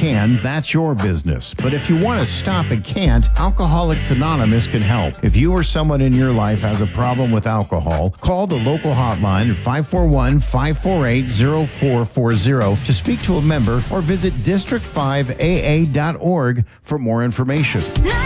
can, that's your business. But if you want to stop and can't, Alcoholics Anonymous can help. If you or someone in your life has a problem with alcohol, call the local hotline at 541-548-0440 to speak to a member or visit district5aa.org for more information.